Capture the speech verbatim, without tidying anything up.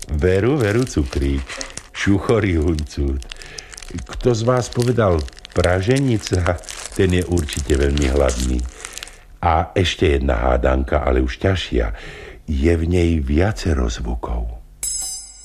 Veru, veru, cukrík. Šuchorý huncút. Kto z vás povedal praženica, ten je určite veľmi hladný. A ešte jedna hádanka, ale už ťažšia. Je v nej viacero zvukov.